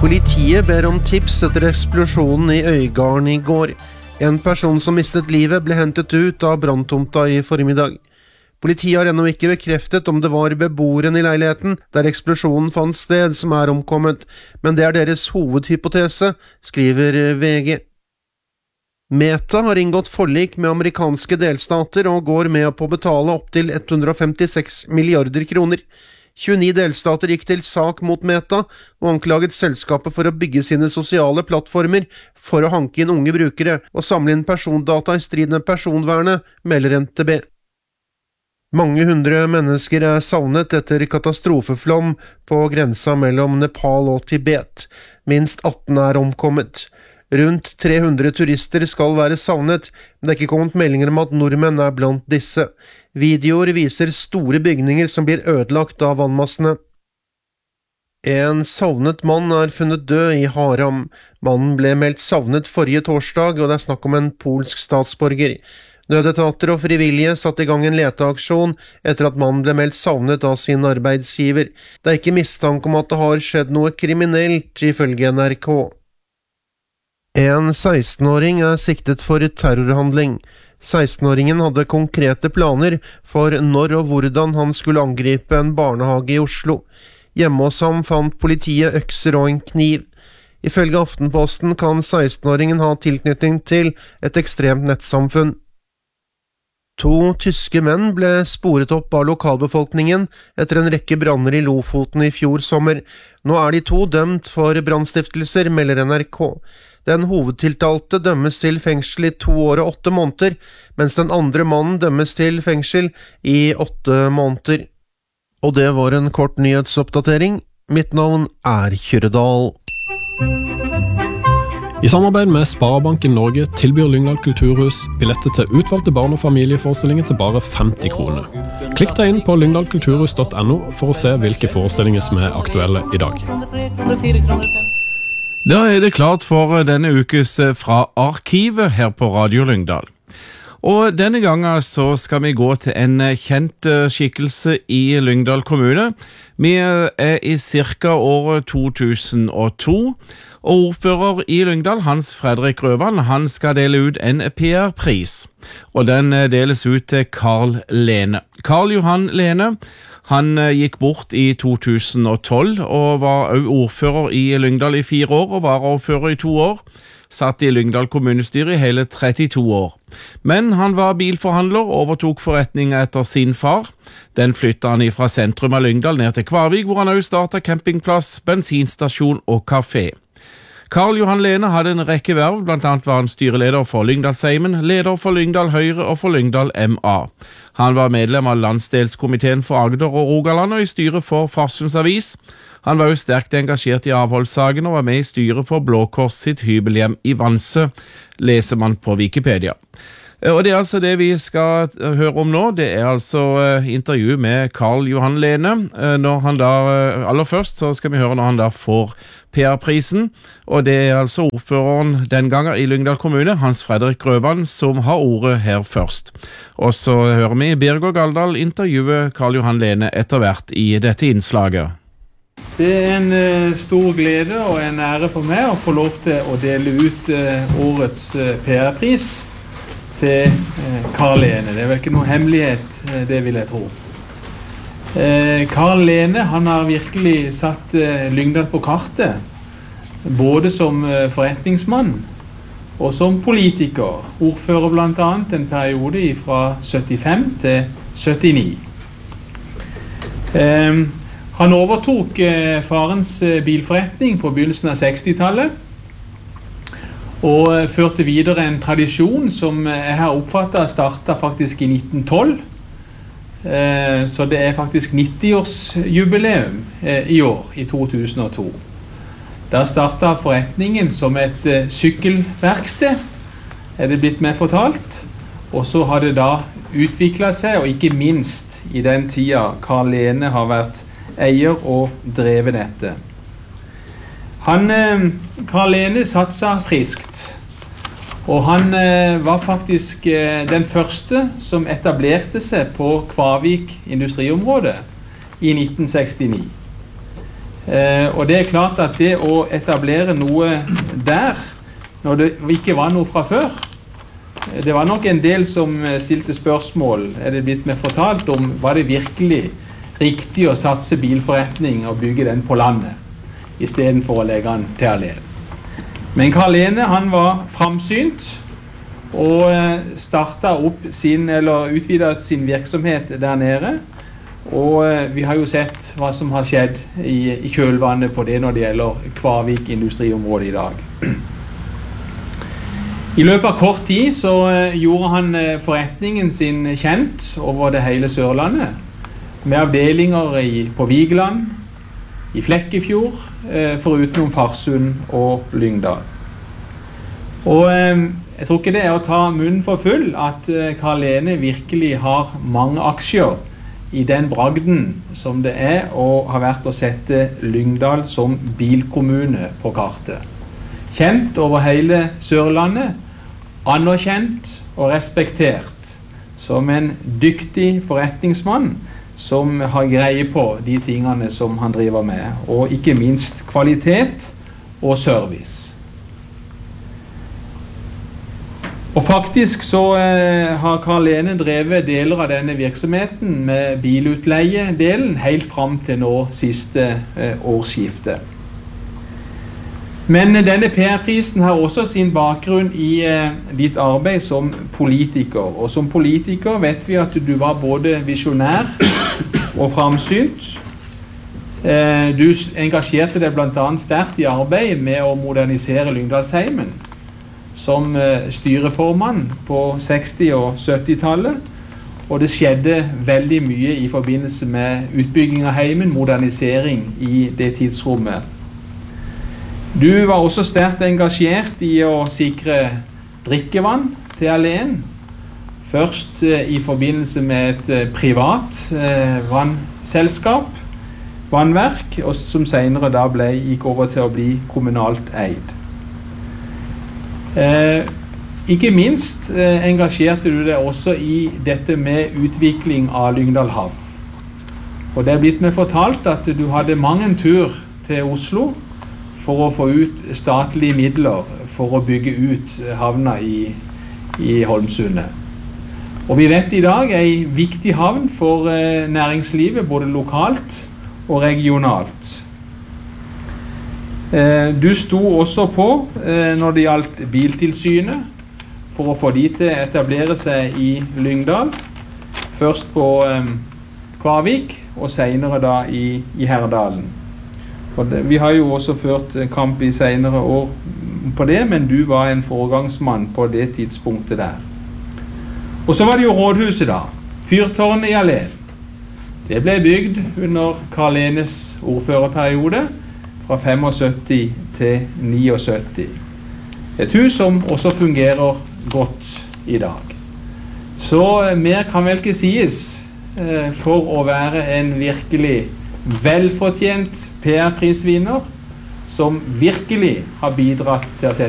Politiet ber om tips etter eksplosjonen i Øygarden i går. En person som mistet livet ble hentet ut av branntomta i formiddag. Politiet har ennå ikke bekreftet om det var beboeren i leiligheten der eksplosjonen fant sted som er omkommet, men det er deres hovedhypotese, skriver VG. Meta har inngått forlik med amerikanske delstater og går med på å betale opp til 156 milliarder kroner. 29 delstater gikk til sak mot Meta og anklaget selskapet for å bygge sine sosiale plattformer for å hanke inn unge brukere og samle inn persondata i strid med personvernet, melder NTB. Mange hundre mennesker er savnet etter katastrofeflom på grensa mellom Nepal og Tibet. Minst 18 er omkommet. Rundt 300 turister skal være savnet, men det er ikke kommet meldinger om at nordmenn er blant disse. Videoer viser store bygninger som blir ødelagt av vannmassene. En savnet mann er funnet død i Haram. Mannen ble meldt savnet forrige torsdag, og det er snakk om en polsk statsborger. Nødetater og frivillige satte i gang en leteaksjon etter at mannen ble meldt savnet av sin arbeidsgiver. Det er ikke mistanke om at det har skjedd noe kriminelt, ifølge NRK. En 16-åring er siktet for terrorhandling. 16-åringen hadde konkrete planer for når og hvordan han skulle angripe en barnehage i Oslo. Hjemme hos ham fant politiet økser og en kniv. Ifølge Aftenposten kan 16-åringen ha tilknytning til et ekstremt nettsamfunn. 2 tyske menn ble sporet opp av lokalbefolkningen etter en rekke branner i Lofoten i fjor sommer. Nå er de 2 dømt for brannstiftelser, melder NRK. Den hovedtiltalte dømmes til fengsel i 2 år og 8 måneder, mens den andre mannen dømmes til fengsel i 8 måneder. Og det var en kort nyhetsoppdatering. Mitt navn er Kyrredal. I samarbeid med Sparebanken Norge tilbyr Lyngdal Kulturhus billetter til utvalgte barn- og familieforestillinger til bare 50 kroner. Klikk deg inn på lyngdalkulturhus.no for å se hvilke forestillinger som er aktuelle i dag. Da er det klart for denne ukes Fra Arkivet her på Radio Lyngdal. Og denne gangen så skal vi gå til en kjent skikkelse i Lyngdal kommune. Vi er i cirka året 2002, og ordfører i Lyngdal, Hans Fredrik Røvan, han skal dele ut en PR-pris. Og den deles ut til Carl Lene. Carl Johan Lene, han gikk bort i 2012 og var også ordfører i Lyngdal i 4 år og varaordfører i 2 år. Satt i Lyngdal kommunestyre i hele 32 år. Men han var bilforhandler og overtok forretningen etter sin far. Den flyttet han fra sentrum av Lyngdal ned til Kvarvik, hvor han også startet campingplass, bensinstasjon og kafé. Carl Johan Lene hadde en rekke verv, blant annet var han styreleder for Lyngdalsheimen, leder for Lyngdal Høyre og for Lyngdal MA. Han var medlem av landsdelskomiteen for Agder og Rogaland og i styret for Farsund Avis. Han var jo sterkt engasjert i avholdssaken og var med i styret for Blå Kors sitt hybelhjem i Vanse, leser man på Wikipedia. Og det er altså det vi skal høre om nå. Det er altså intervju med Carl Johan Lene. Når han da, aller først så skal vi høre når han da får PR-prisen, og det er altså ordføreren den gangen i Lyngdal kommune, Hans Fredrik Røvan, som har ordet her først. Og så hører vi Birger Galdal intervjue Carl Johan Lene etter hvert i dette innslaget. Det er en stor glede og en ære for meg å få lov til å dele ut årets PR-pris til Carl Lene. Det er vel ikke noe hemmelighet, det vil jeg tro. Carl Lene, han har virkelig satt Lyngdal på kartet, både som forretningsmann og som politiker. Ordfører blant annet en periode fra 75 til 79. Han overtok farens bilforretning på begynnelsen av 60-tallet, og førte videre en tradisjon som jeg har oppfattet startet faktisk i 1912. Så det er faktisk 90-årsjubileum i år, i 2002. Da startet forretningen som et sykkelverksted, er det blitt meg fortalt. Og så har det da utviklet seg, og ikke minst i den tida Carl Lene har vært eier og drevet dette. Carl Lene satset friskt, og han var faktisk den første som etablerte seg på Kvarvik industriområde i 1969. Og det klart at det å etablere noe der, når det ikke var noe fra før, det var nok en del som stilte spørsmål, det blitt med fortalt om, var det virkelig riktig å satse bilforretning og bygge den på landet, I stedet for å legge den til Alen. Men Karl Lehne, han var framsynt, og utvidet sin virksomhet der nede, og vi har jo sett hva som har skjedd i kjølvannet på det når det gjelder Kvarvik industriområde I dag. I løpet av kort tid så gjorde han forretningen sin kjent over det hele Sørlandet, med avdelinger på Vigeland, I Flekkefjord, foruten Farsund og Lyngdal. Og jeg tror ikke det å ta munnen for full at Karl Lehne virkelig har mange aksjer I den bragden som det å ha vært å sette Lyngdal som bilkommune på kartet. Kjent over hele Sørlandet, anerkjent og respektert som en dyktig forretningsmann som har greie på de tingene som han driver med, og ikke minst kvalitet og service. Og faktisk så har Karl Lehne drevet deler av denne virksomheten med bilutleie-delen helt fram til nå siste årsskifte. Men denne PR-prisen har også sin bakgrunn I ditt arbeid som politiker. Og som politiker vet vi at du var både visionær og framsynt. Du engasjerte deg blant annet sterkt I arbeid med å modernisere Lyngdalsheimen som styreformann på 60- og 70-tallet, og det skjedde veldig mye I forbindelse med utbygging av heimen, modernisering I det tidsrommet. Du var også sterkt engasjert I å sikre drikkevann til Alen, først I forbindelse med et privat vannselskap, vannverk, og som senere da gikk over til å bli kommunalt eid. Ikke minst engasjerte du deg også I dette med utvikling av Lyngdal havn. Og det blitt med fortalt at du hadde mange tur til Oslo for å få ut statlige midler for å bygge ut havna I Holmsundet. Og vi vet I dag en viktig havn for næringslivet, både lokalt og regionalt. Du sto også på når det gjaldt biltilsynet for å få de til å etablere seg I Lyngdal, først på Kvarvik og senere da I Herdalen. Vi har jo også ført kamp I senere år på det, men du var en foregangsmann på det tidspunktet der. Og så var det jo rådhuset da, fyrtårnet I Alen. Det ble bygd under Karl Lehnes ordførerperiode, fra 75 til 79. Et hus som også fungerer godt I dag. Så mer kan vel ikke sies for å være en virkelig velfortjent PR-prisvinner som virkelig har bidratt til å sette